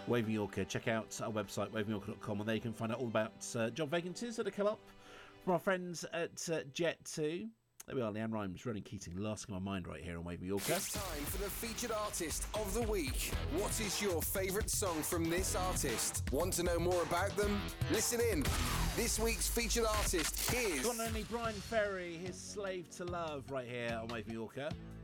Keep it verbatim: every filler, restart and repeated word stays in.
Wave Mallorca. Check out our website, wave mallorca dot com, and there you can find out all about uh, job vacancies that have come up from our friends at uh, Jet two. There we are, Leanne Rimes, Ronan Keating, lasting my mind right here on Wave Mallorca. It's time for the featured artist of the week. What is your favourite song from this artist? Want to know more about them? Listen in. This week's featured artist is... Got only Brian Ferry, his Slave to Love, right here on Wave Mallorca.